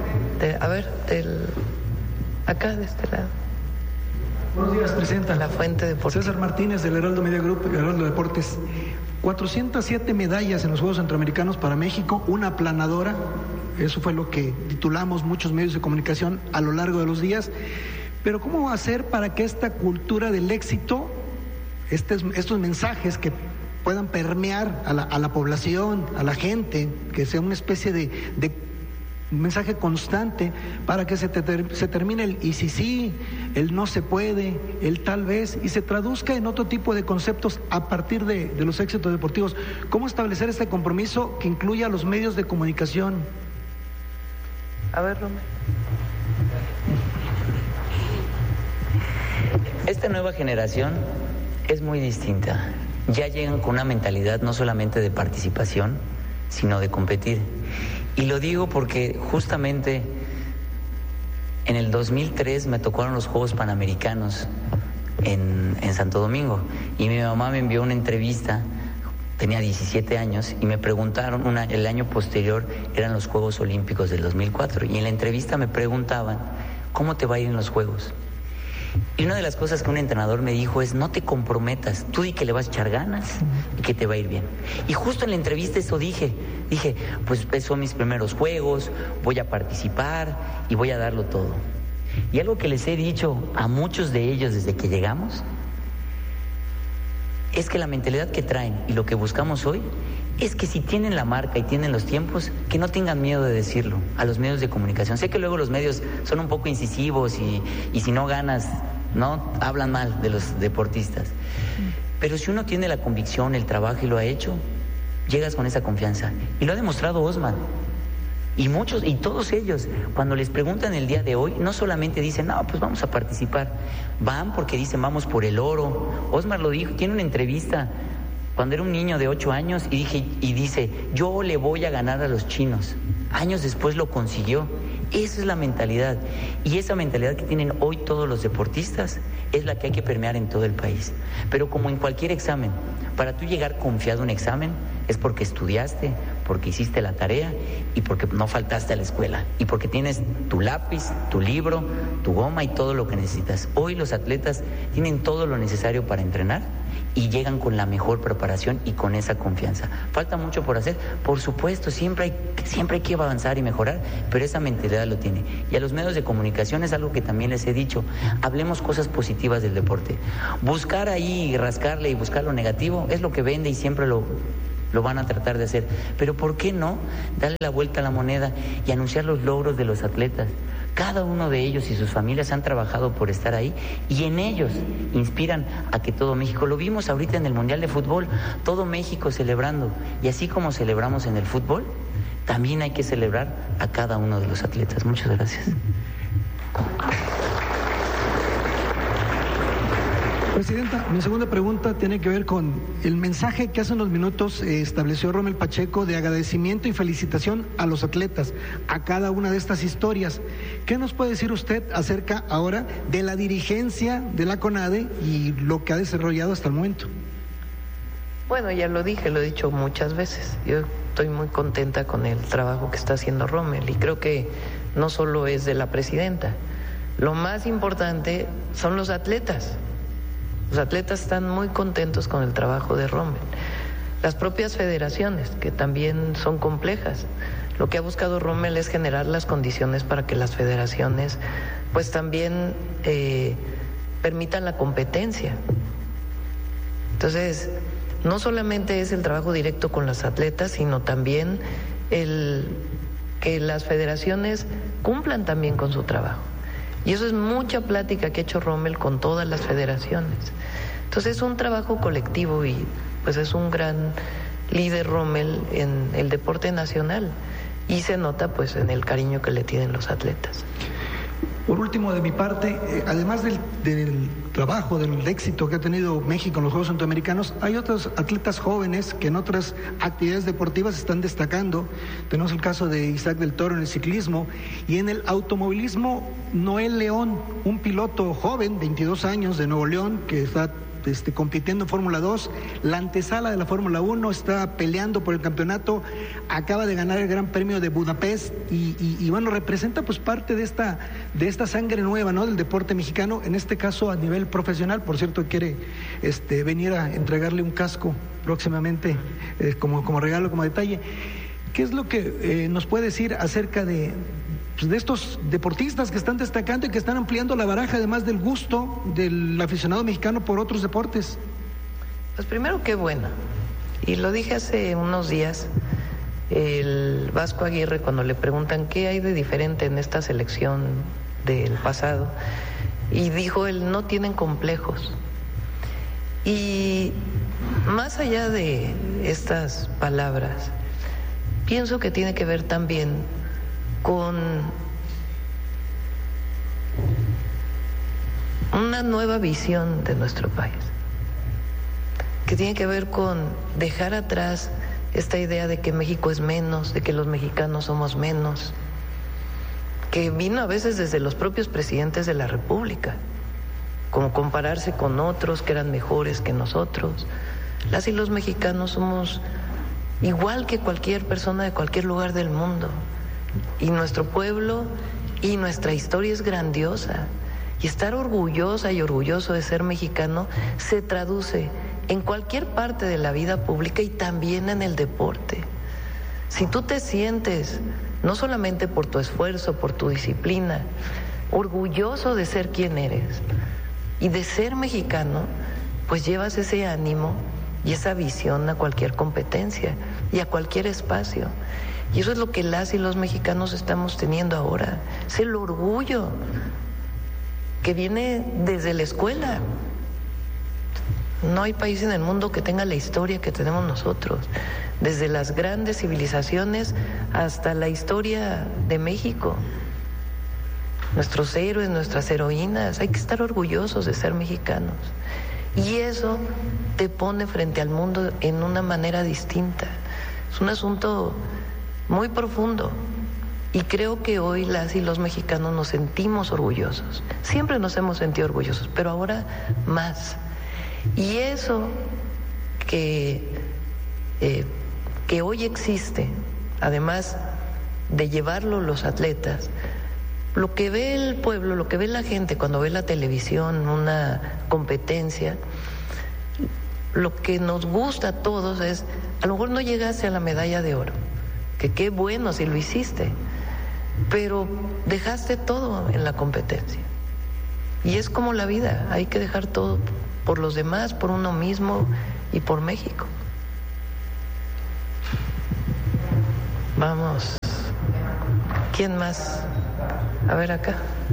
Acá, de este lado. Buenos días, Presidenta. La Fuente Deportiva. César Martínez, del Heraldo Media Group, Heraldo Deportes. 407 medallas en los Juegos Centroamericanos para México, una aplanadora. Eso fue lo que titulamos muchos medios de comunicación a lo largo de los días. Pero ¿cómo hacer para que esta cultura del éxito, estos mensajes que puedan permear a la población, a la gente, que sea una especie de un mensaje constante para que se termine el y si sí, el no se puede, el tal vez, y se traduzca en otro tipo de conceptos a partir de los éxitos deportivos? ¿Cómo establecer este compromiso que incluya a los medios de comunicación? A ver, Rommel. Esta nueva generación es muy distinta. Ya llegan con una mentalidad no solamente de participación, sino de competir. Y lo digo porque justamente en el 2003 me tocaron los Juegos Panamericanos en Santo Domingo y mi mamá me envió una entrevista. Tenía 17 años y me preguntaron, el año posterior eran los Juegos Olímpicos del 2004 y en la entrevista me preguntaban, ¿cómo te va a ir en los Juegos? Y una de las cosas que un entrenador me dijo es, no te comprometas, tú di que le vas a echar ganas y que te va a ir bien. Y justo en la entrevista eso dije, pues son mis primeros Juegos, voy a participar y voy a darlo todo. Y algo que les he dicho a muchos de ellos desde que llegamos, es que la mentalidad que traen y lo que buscamos hoy es que si tienen la marca y tienen los tiempos, que no tengan miedo de decirlo a los medios de comunicación. Sé que luego los medios son un poco incisivos y si no ganas, ¿no? Hablan mal de los deportistas. Pero si uno tiene la convicción, el trabajo y lo ha hecho, llegas con esa confianza. Y lo ha demostrado Osman. Y todos ellos, cuando les preguntan el día de hoy, no solamente dicen, no, pues vamos a participar, van porque dicen, vamos por el oro. Osmar lo dijo, tiene una entrevista cuando era un niño de 8 años y dice, yo le voy a ganar a los chinos. Años después lo consiguió. Esa es la mentalidad. Y esa mentalidad que tienen hoy todos los deportistas es la que hay que permear en todo el país. Pero como en cualquier examen, para tú llegar confiado a un examen es porque estudiaste, porque hiciste la tarea y porque no faltaste a la escuela y porque tienes tu lápiz, tu libro, tu goma y todo lo que necesitas. Hoy los atletas tienen todo lo necesario para entrenar y llegan con la mejor preparación y con esa confianza. Falta mucho por hacer, por supuesto, siempre hay que avanzar y mejorar, pero esa mentalidad lo tiene. Y a los medios de comunicación es algo que también les he dicho, hablemos cosas positivas del deporte. Buscar ahí, rascarle y buscar lo negativo es lo que vende y siempre lo van a tratar de hacer. Pero ¿por qué no darle la vuelta a la moneda y anunciar los logros de los atletas? Cada uno de ellos y sus familias han trabajado por estar ahí y en ellos inspiran a que todo México, lo vimos ahorita en el Mundial de Fútbol, todo México celebrando, y así como celebramos en el fútbol, también hay que celebrar a cada uno de los atletas. Muchas gracias. Presidenta, mi segunda pregunta tiene que ver con el mensaje que hace unos minutos estableció Rommel Pacheco de agradecimiento y felicitación a los atletas, a cada una de estas historias. ¿Qué nos puede decir usted acerca ahora de la dirigencia de la CONADE y lo que ha desarrollado hasta el momento? Bueno, ya lo dije, lo he dicho muchas veces. Yo estoy muy contenta con el trabajo que está haciendo Rommel y creo que no solo es de la presidenta. Lo más importante son los atletas. Los atletas están muy contentos con el trabajo de Rommel. Las propias federaciones, que también son complejas. Lo que ha buscado Rommel es generar las condiciones para que las federaciones pues también permitan la competencia. Entonces, no solamente es el trabajo directo con los atletas, sino también que las federaciones cumplan también con su trabajo. Y eso es mucha plática que ha hecho Rommel con todas las federaciones. Entonces es un trabajo colectivo y pues es un gran líder Rommel en el deporte nacional y se nota pues en el cariño que le tienen los atletas. Por último, de mi parte, además del trabajo, del éxito que ha tenido México en los Juegos Centroamericanos, hay otros atletas jóvenes que en otras actividades deportivas están destacando. Tenemos el caso de Isaac del Toro en el ciclismo y en el automovilismo, Noel León, un piloto joven, 22 años, de Nuevo León, que está compitiendo en Fórmula 2, la antesala de la Fórmula 1, está peleando por el campeonato, acaba de ganar el Gran Premio de Budapest y bueno, representa pues parte de esta sangre nueva, ¿no?, del deporte mexicano, en este caso a nivel profesional. Por cierto, quiere venir a entregarle un casco próximamente como regalo, como detalle. ¿Qué es lo que nos puede decir acerca de estos deportistas que están destacando y que están ampliando la baraja, además del gusto del aficionado mexicano por otros deportes? Pues primero, qué bueno. Y lo dije hace unos días, el Vasco Aguirre, cuando le preguntan qué hay de diferente en esta selección del pasado, y dijo él, no tienen complejos. Y más allá de estas palabras, pienso que tiene que ver también con una nueva visión de nuestro país, que tiene que ver con dejar atrás esta idea de que México es menos, de que los mexicanos somos menos, que vino a veces desde los propios presidentes de la República, como compararse con otros que eran mejores que nosotros. Las y los mexicanos somos igual que cualquier persona de cualquier lugar del mundo. Y nuestro pueblo y nuestra historia es grandiosa. Y estar orgullosa y orgulloso de ser mexicano se traduce en cualquier parte de la vida pública y también en el deporte. Si tú te sientes, no solamente por tu esfuerzo, por tu disciplina, orgulloso de ser quien eres y de ser mexicano, pues llevas ese ánimo y esa visión a cualquier competencia y a cualquier espacio. Y eso es lo que las y los mexicanos estamos teniendo ahora. Es el orgullo que viene desde la escuela. No hay país en el mundo que tenga la historia que tenemos nosotros, desde las grandes civilizaciones hasta la historia de México. Nuestros héroes, nuestras heroínas, hay que estar orgullosos de ser mexicanos. Y eso te pone frente al mundo en una manera distinta. Es un asunto muy profundo y creo que hoy las y los mexicanos nos sentimos orgullosos. Siempre nos hemos sentido orgullosos, pero ahora más. Y eso que que hoy existe, además de llevarlo los atletas, lo que ve el pueblo, lo que ve la gente cuando ve la televisión, una competencia, lo que nos gusta a todos es, a lo mejor no llegaste a la medalla de oro, que qué bueno si lo hiciste, pero dejaste todo en la competencia. Y es como la vida, hay que dejar todo por los demás, por uno mismo y por México. Vamos. ¿Quién más? A ver acá.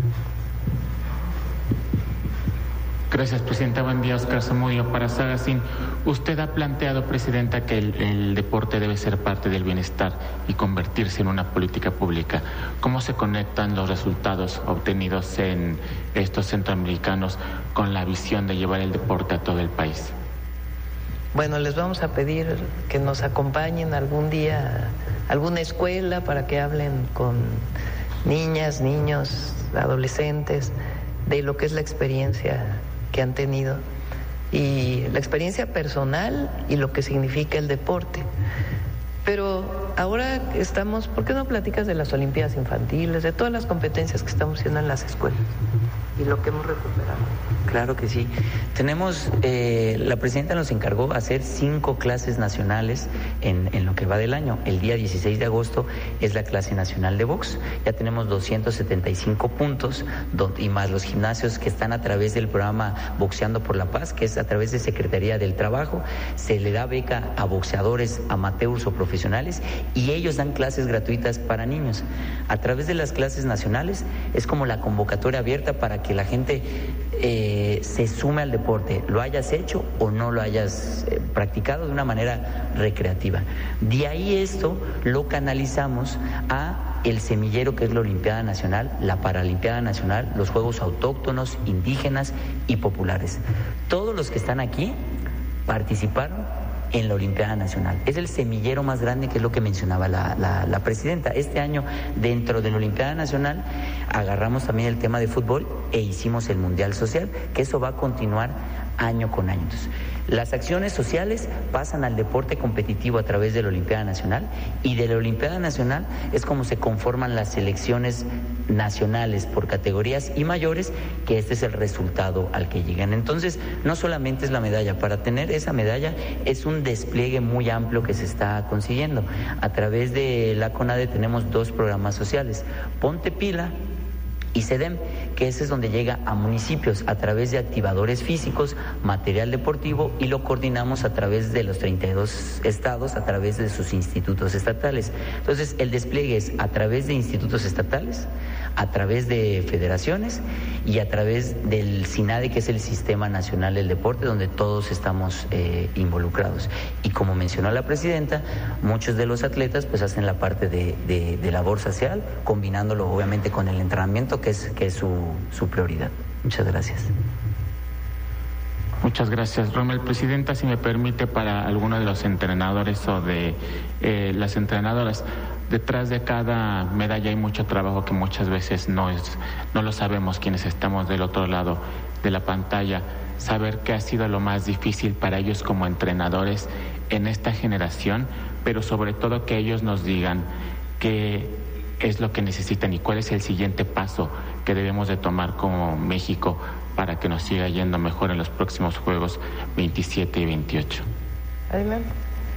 Gracias, Presidenta. Buen día, Oscar Zamudio para Sagacín. Usted ha planteado, Presidenta, que el deporte debe ser parte del bienestar y convertirse en una política pública. ¿Cómo se conectan los resultados obtenidos en estos centroamericanos con la visión de llevar el deporte a todo el país? Bueno, les vamos a pedir que nos acompañen algún día a alguna escuela para que hablen con niñas, niños, adolescentes, de lo que es la experiencia que han tenido y la experiencia personal y lo que significa el deporte. Pero ahora estamos, ¿por qué no platicas de las Olimpiadas Infantiles, de todas las competencias que estamos haciendo en las escuelas y lo que hemos recuperado? Claro que sí. Tenemos, la presidenta nos encargó hacer 5 clases nacionales en lo que va del año. El día 16 de agosto es la clase nacional de box. Ya tenemos 275 puntos y más los gimnasios que están a través del programa Boxeando por la Paz, que es a través de Secretaría del Trabajo. Se le da beca a boxeadores amateurs o profesionales y ellos dan clases gratuitas para niños. A través de las clases nacionales es como la convocatoria abierta para que la gente se sume al deporte, lo hayas hecho o no lo hayas practicado de una manera recreativa. De ahí esto lo canalizamos a el semillero que es la Olimpiada Nacional, la Paralimpiada Nacional, los Juegos Autóctonos, Indígenas y Populares. Todos los que están aquí participaron en la Olimpiada Nacional. Es el semillero más grande, que es lo que mencionaba la presidenta. Este año, dentro de la Olimpiada Nacional, agarramos también el tema de fútbol e hicimos el Mundial Social, que eso va a continuar año con año. Entonces, las acciones sociales pasan al deporte competitivo a través de la Olimpiada Nacional, y de la Olimpiada Nacional es como se conforman las selecciones nacionales por categorías y mayores, que este es el resultado al que llegan. Entonces, no solamente es la medalla, para tener esa medalla es un despliegue muy amplio que se está consiguiendo. A través de la CONADE tenemos 2 programas sociales, Ponte Pila y CEDEM, que ese es donde llega a municipios a través de activadores físicos, material deportivo, y lo coordinamos a través de los 32 estados, a través de sus institutos estatales. Entonces, el despliegue es a través de institutos estatales, a través de federaciones y a través del SINADE, que es el Sistema Nacional del Deporte, donde todos estamos involucrados. Y como mencionó la presidenta, muchos de los atletas pues hacen la parte de labor social, combinándolo obviamente con el entrenamiento, que es su prioridad. Muchas gracias. Muchas gracias, Rommel. Presidenta, si me permite, para alguno de los entrenadores o de las entrenadoras, detrás de cada medalla hay mucho trabajo que muchas veces no lo sabemos quienes estamos del otro lado de la pantalla. Saber qué ha sido lo más difícil para ellos como entrenadores en esta generación, pero sobre todo que ellos nos digan qué es lo que necesitan y cuál es el siguiente paso que debemos de tomar como México para que nos siga yendo mejor en los próximos Juegos 27 y 28. Adelante.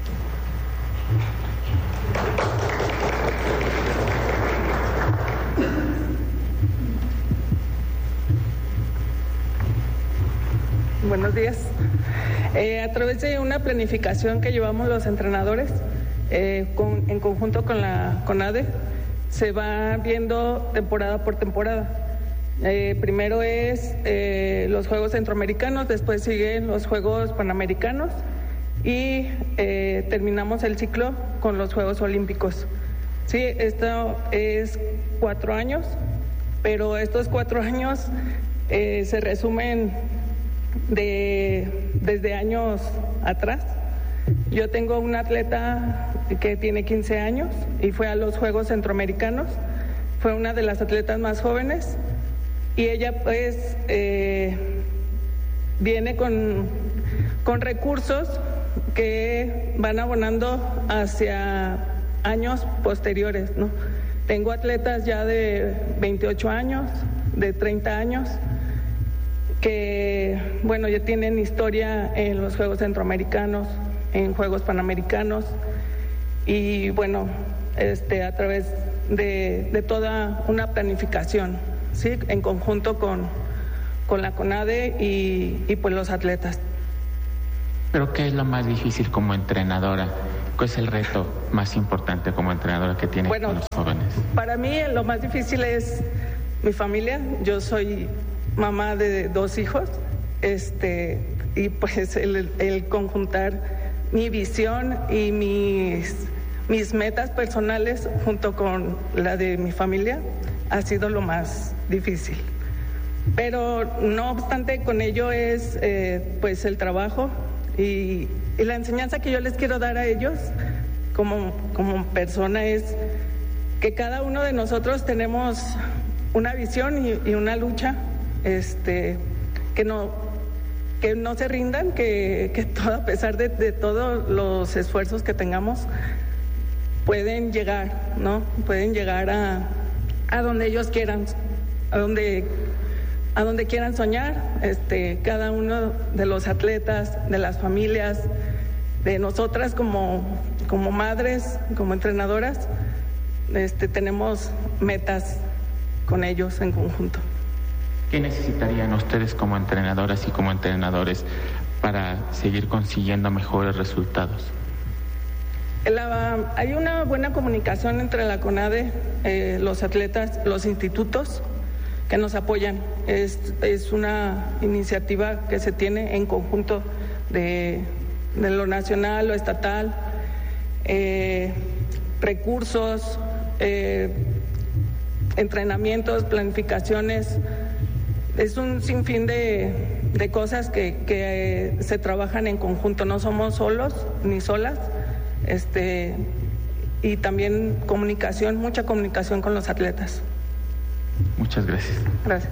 Buenos días. A través de una planificación que llevamos los entrenadores en conjunto con la CONADE, se va viendo temporada por temporada. Primero es los Juegos Centroamericanos, después siguen los Juegos Panamericanos y terminamos el ciclo con los Juegos Olímpicos. Sí, esto es 4 años, pero estos 4 años se resumen desde años atrás. Yo tengo una atleta que tiene 15 años y fue a los Juegos Centroamericanos, fue una de las atletas más jóvenes, y ella pues viene con recursos que van abonando hacia años posteriores, ¿no? Tengo atletas ya de 28 años, de 30 años, que, bueno, ya tienen historia en los Juegos Centroamericanos, en Juegos Panamericanos, y bueno, a través de toda una planificación, ¿sí? En conjunto con la CONADE y pues los atletas. ¿Pero qué es lo más difícil como entrenadora? ¿Cuál es el reto más importante como entrenadora que tiene con los jóvenes? Para mí lo más difícil es mi familia. Yo soy mamá de 2 hijos, y pues el conjuntar mi visión y mis metas personales junto con la de mi familia ha sido lo más difícil. Pero no obstante, con ello es pues el trabajo y la enseñanza que yo les quiero dar a ellos como persona es que cada uno de nosotros tenemos una visión y una lucha, que no se rindan, que todo, a pesar de todos los esfuerzos que tengamos, pueden llegar, ¿no? Pueden llegar a donde ellos quieran, a donde quieran soñar. Cada uno de los atletas, de las familias, de nosotras como madres, como entrenadoras, tenemos metas con ellos en conjunto. ¿Qué necesitarían ustedes como entrenadoras y como entrenadores para seguir consiguiendo mejores resultados? Hay una buena comunicación entre la CONADE, los atletas, los institutos que nos apoyan. Es una iniciativa que se tiene en conjunto de lo nacional, lo estatal, recursos, entrenamientos, planificaciones. Es un sinfín de cosas que se trabajan en conjunto. No somos solos ni solas. Y también comunicación, mucha comunicación con los atletas. Muchas gracias. Gracias.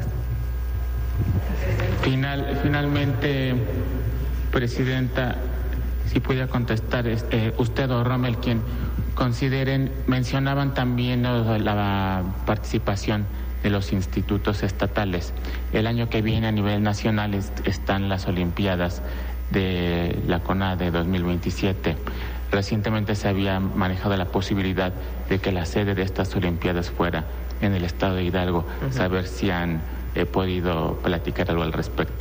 Finalmente, Presidenta, si pudiera contestar usted o Rommel, quien mencionaban también la participación de los institutos estatales. El año que viene a nivel nacional están las Olimpiadas de la CONADE 2027. Recientemente se había manejado la posibilidad de que la sede de estas Olimpiadas fuera en el estado de Hidalgo. Saber si han podido platicar algo al respecto.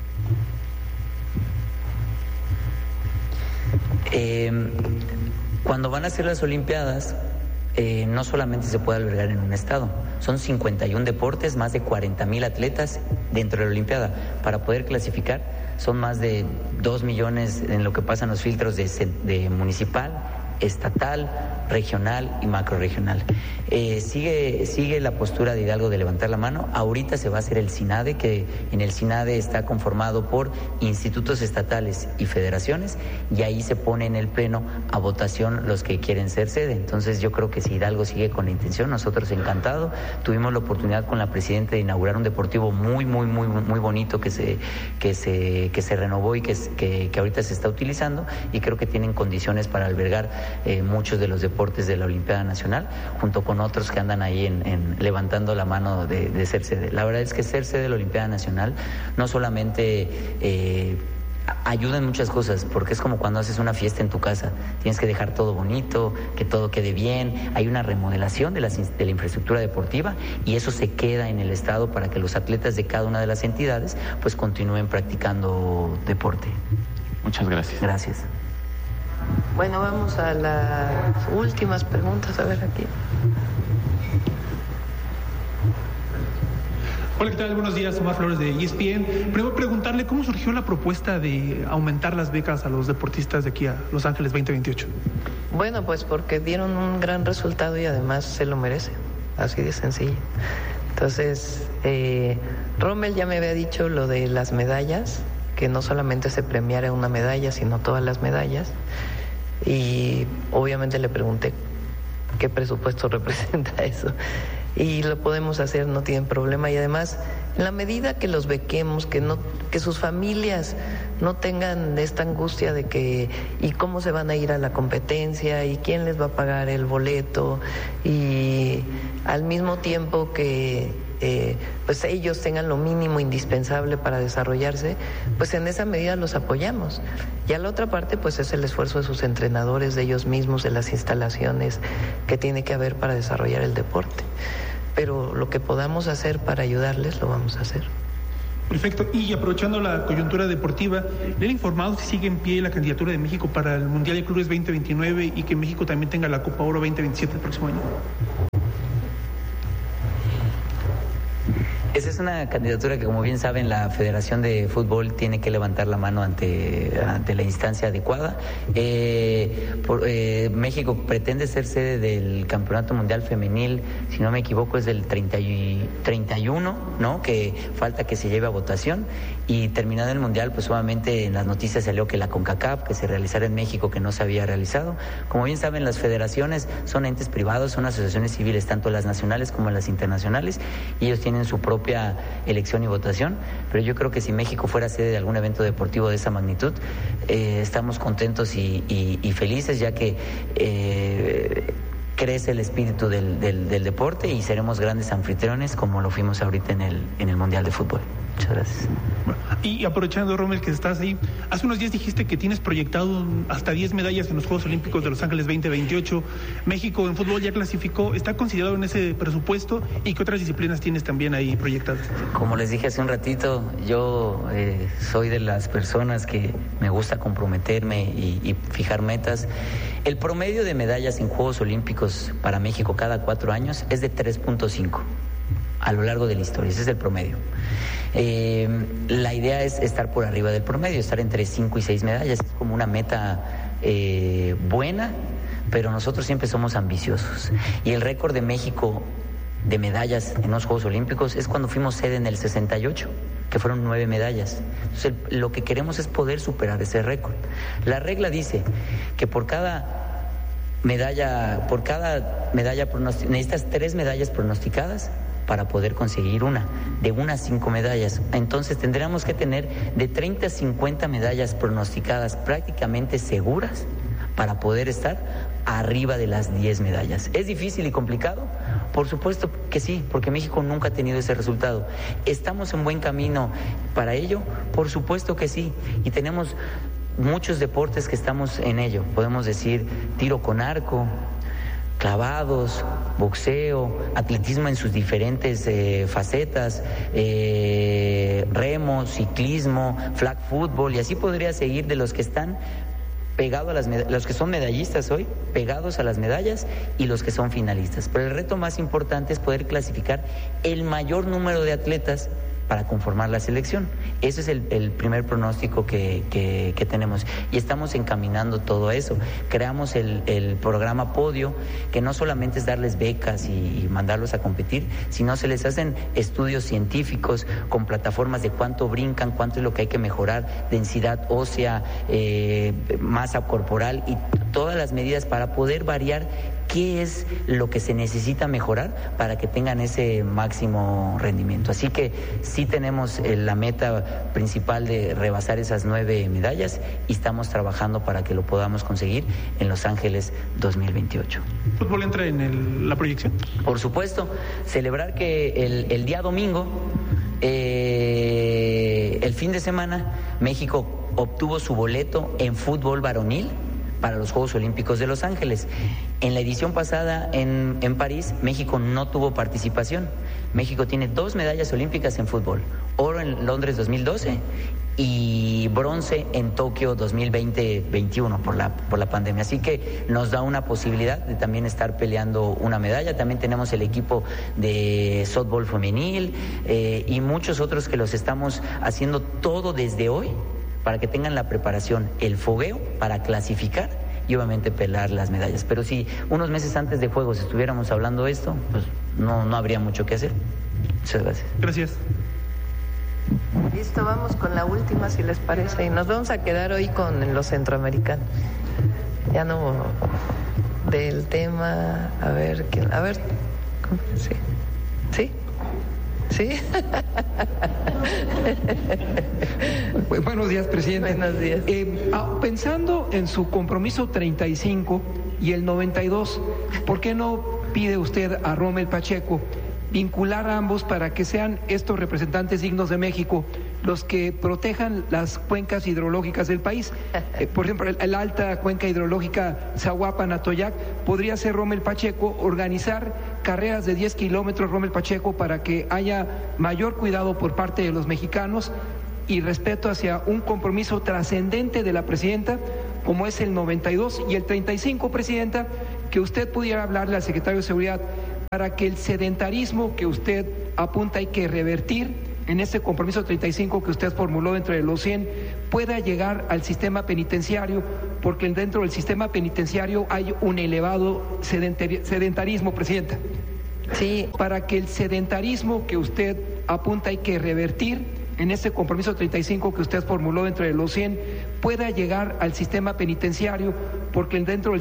Cuando van a ser las Olimpiadas, no solamente se puede albergar en un estado, son 51 deportes, más de 40,000 atletas dentro de la Olimpiada. Para poder clasificar son más de 2 millones en lo que pasan los filtros de municipal, estatal, regional y macrorregional. Sigue la postura de Hidalgo de levantar la mano. Ahorita se va a hacer el CINADE, que en el CINADE está conformado por institutos estatales y federaciones, y ahí se pone en el pleno a votación los que quieren ser sede. Entonces yo creo que si Hidalgo sigue con la intención, nosotros encantado. Tuvimos la oportunidad con la presidenta de inaugurar un deportivo muy bonito que se renovó y que ahorita se está utilizando, y creo que tienen condiciones para albergar muchos de los deportes de la Olimpiada Nacional, junto con otros que andan ahí levantando la mano de ser sede. La verdad es que ser sede de la Olimpiada Nacional no solamente ayuda en muchas cosas, porque es como cuando haces una fiesta en tu casa, tienes que dejar todo bonito, que todo quede bien, hay una remodelación de la infraestructura deportiva, y eso se queda en el estado para que los atletas de cada una de las entidades pues continúen practicando deporte. Muchas gracias. Gracias. Bueno, vamos a las últimas preguntas, a ver aquí. Hola, ¿qué tal? Buenos días, Omar Flores de ESPN. Primero preguntarle cómo surgió la propuesta de aumentar las becas a los deportistas de aquí a Los Ángeles 2028. Bueno, pues porque dieron un gran resultado y además se lo merecen, así de sencillo. Entonces, Rommel ya me había dicho lo de las medallas, que no solamente se premiara una medalla, sino todas las medallas. Y obviamente le pregunté qué presupuesto representa eso. y lo podemos hacer, no tienen problema. Y además, en la medida que los bequemos, que sus familias no tengan esta angustia de que y cómo se van a ir a la competencia y quién les va a pagar el boleto, y al mismo tiempo que pues ellos tengan lo mínimo indispensable para desarrollarse, pues en esa medida los apoyamos. Y a la otra parte pues es el esfuerzo de sus entrenadores, de ellos mismos, de las instalaciones que tiene que haber para desarrollar el deporte. Pero lo que podamos hacer para ayudarles lo vamos a hacer. Perfecto. Y aprovechando la coyuntura deportiva, ¿le han informado si sigue en pie la candidatura de México para el Mundial de Clubes 2029 y que México también tenga la Copa Oro 2027 el próximo año? Esa es una candidatura que, como bien saben, la Federación de Fútbol tiene que levantar la mano ante la instancia adecuada. México pretende ser sede del Campeonato Mundial Femenil, si no me equivoco es del 31, ¿no? Que falta que se lleve a votación, y terminado el Mundial, pues obviamente en las noticias salió que la CONCACAF, que se realizara en México, que no se había realizado. Como bien saben, las federaciones son entes privados, son asociaciones civiles, tanto las nacionales como las internacionales, y ellos tienen su propia elección y votación, pero yo creo que si México fuera sede de algún evento deportivo de esa magnitud, estamos contentos y felices, ya que crece el espíritu del deporte y seremos grandes anfitriones como lo fuimos ahorita en el Mundial de Fútbol. Muchas gracias. Y aprovechando, Rommel, que estás ahí, hace unos días dijiste que tienes proyectado hasta 10 medallas en los Juegos Olímpicos de Los Ángeles 2028. México en fútbol ya clasificó, ¿está considerado en ese presupuesto? ¿Y qué otras disciplinas tienes también ahí proyectadas? Como les dije hace un ratito, yo soy de las personas que me gusta comprometerme y fijar metas. El promedio de medallas en Juegos Olímpicos para México cada 4 años es de 3.5 a lo largo de la historia, ese es el promedio. La idea es estar por arriba del promedio, estar entre 5 y 6 medallas, es como una meta buena, pero nosotros siempre somos ambiciosos. Y el récord de México de medallas en los Juegos Olímpicos es cuando fuimos sede en el 68, que fueron 9 medallas. Entonces, lo que queremos es poder superar ese récord. La regla dice que por cada medalla necesitas 3 medallas pronosticadas para poder conseguir de 1 a 5 medallas. Entonces tendríamos que tener de 30 a 50 medallas pronosticadas prácticamente seguras para poder estar arriba de las 10 medallas. ¿Es difícil y complicado? Por supuesto que sí, porque México nunca ha tenido ese resultado. ¿Estamos en buen camino para ello? Por supuesto que sí, y tenemos muchos deportes que estamos en ello. Podemos decir tiro con arco, clavados, boxeo, atletismo en sus diferentes facetas, remo, ciclismo, flag football, y así podría seguir de los que están pegados a los que son medallistas hoy, pegados a las medallas, y los que son finalistas. Pero el reto más importante es poder clasificar el mayor número de atletas para conformar la selección. Ese es el primer pronóstico que tenemos, y estamos encaminando todo eso. Creamos el programa Podio, que no solamente es darles becas y mandarlos a competir, sino se les hacen estudios científicos con plataformas de cuánto brincan, cuánto es lo que hay que mejorar, densidad ósea, masa corporal y todas las medidas para poder variar qué es lo que se necesita mejorar para que tengan ese máximo rendimiento. Así que sí tenemos la meta principal de rebasar esas 9 medallas y estamos trabajando para que lo podamos conseguir en Los Ángeles 2028. ¿Fútbol entra en la proyección? Por supuesto, celebrar que el día domingo, el fin de semana, México obtuvo su boleto en fútbol varonil para los Juegos Olímpicos de Los Ángeles. En la edición pasada en París, México no tuvo participación. México tiene 2 medallas olímpicas en fútbol, oro en Londres 2012 y bronce en Tokio 2020-21 por la pandemia. Así que nos da una posibilidad de también estar peleando una medalla. También tenemos el equipo de softball femenil y muchos otros que los estamos haciendo todo desde hoy para que tengan la preparación, el fogueo para clasificar y obviamente pelear las medallas. Pero si unos meses antes de Juegos estuviéramos hablando de esto, pues no habría mucho que hacer. Muchas gracias. Gracias. Listo, vamos con la última, si les parece, y nos vamos a quedar hoy con los centroamericanos. Ya no del tema, a ver, Sí. ¿Sí? ¿Sí? Buenos días, presidente. Buenos días. Pensando en su compromiso 35 y el 92, ¿por qué no pide usted a Rommel Pacheco vincular a ambos para que sean estos representantes dignos de México los que protejan las cuencas hidrológicas del país? Por ejemplo, la alta cuenca hidrológica Zahuapan-Atoyac, podría ser Rommel Pacheco, organizar carreras de 10 kilómetros, Rommel Pacheco, para que haya mayor cuidado por parte de los mexicanos y respeto hacia un compromiso trascendente de la presidenta, como es el 92 y el 35, presidenta, que usted pudiera hablarle al secretario de Seguridad para que el sedentarismo que usted apunta hay que revertir en ese compromiso 35 que usted formuló dentro de los 100 pueda llegar al sistema penitenciario, porque dentro del sistema penitenciario hay un elevado sedentarismo, presidenta. Sí. Para que el sedentarismo que usted apunta hay que revertir en ese compromiso 35 que usted formuló dentro de los 100 pueda llegar al sistema penitenciario, porque dentro del